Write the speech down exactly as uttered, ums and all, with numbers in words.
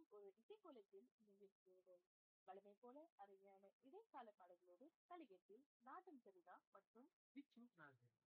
ஒரு இசைக்கோலத்தில் இணைந்திருக்கிறோம். வழமை போல அருமையான இடைக்கால பாடல்களோடு கலிகத்தில் நாதன் சரிதா மற்றும் விச்சு நாகர்.